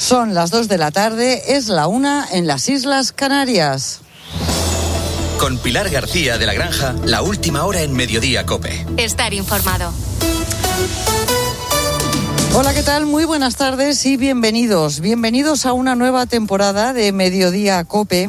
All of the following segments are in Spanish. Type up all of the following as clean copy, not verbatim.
Son las 2 de la tarde, es la 1 en las Islas Canarias. Con Pilar García de la Granja, la última hora en Mediodía COPE. Estar informado. Hola, ¿qué tal? Muy buenas tardes y bienvenidos. Bienvenidos a una nueva temporada de Mediodía COPE.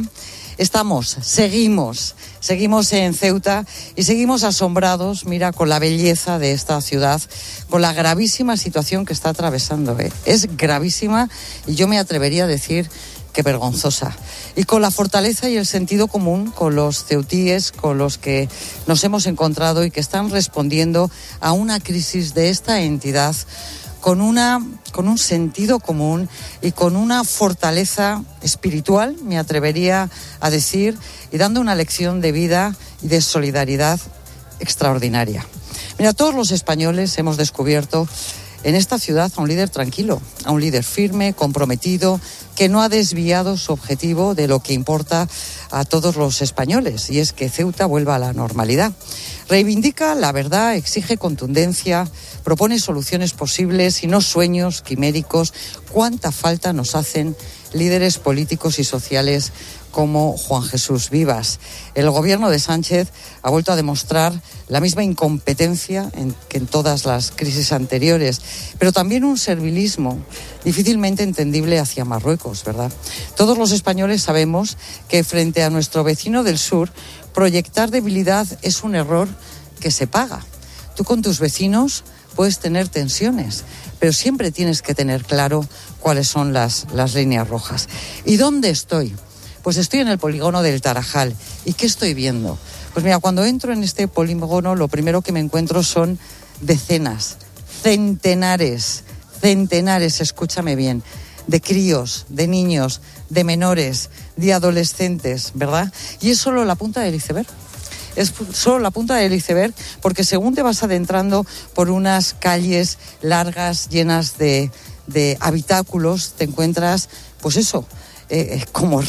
Seguimos en Ceuta y seguimos asombrados, mira, con la belleza de esta ciudad, con la gravísima situación que está atravesando. Es gravísima y yo me atrevería a decir que vergonzosa. Y con la fortaleza y el sentido común, con los ceutíes, con los que nos hemos encontrado y que están respondiendo a una crisis de esta entidad, con un sentido común y con una fortaleza espiritual, me atrevería a decir, y dando una lección de vida y de solidaridad extraordinaria. Mira, todos los españoles hemos descubierto en esta ciudad a un líder tranquilo, a un líder firme, comprometido, que no ha desviado su objetivo de lo que importa a todos los españoles, y es que Ceuta vuelva a la normalidad. Reivindica la verdad, exige contundencia, propone soluciones posibles y no sueños quiméricos. ¿Cuánta falta nos hacen líderes políticos y sociales como Juan Jesús Vivas? El gobierno de Sánchez ha vuelto a demostrar la misma incompetencia que en todas las crisis anteriores, pero también un servilismo difícilmente entendible hacia Marruecos, ¿verdad? Todos los españoles sabemos que frente a nuestro vecino del sur, proyectar debilidad es un error que se paga. Tú con tus vecinos puedes tener tensiones, pero siempre tienes que tener claro cuáles son las líneas rojas. ¿Y dónde estoy? Pues estoy en el polígono del Tarajal. ¿Y qué estoy viendo? Pues mira, cuando entro en este polígono, lo primero que me encuentro son decenas, centenares, escúchame bien, de críos, de niños, de menores, de adolescentes, ¿verdad? Y es solo la punta del iceberg. Es solo la punta del iceberg, porque según te vas adentrando por unas calles largas, llenas de habitáculos, te encuentras, pues eso, como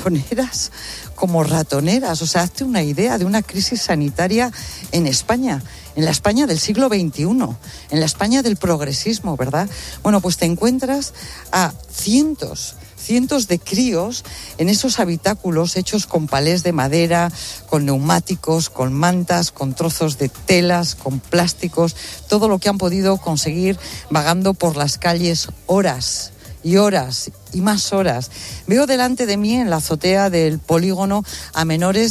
ratoneras. O sea, hazte una idea de una crisis sanitaria en España, en la España del siglo XXI, en la España del progresismo, ¿verdad? Bueno, pues te encuentras a cientos de críos en esos habitáculos hechos con palés de madera, con neumáticos, con mantas, con trozos de telas, con plásticos, todo lo que han podido conseguir vagando por las calles horas y más horas. Veo delante de mí en la azotea del polígono a menores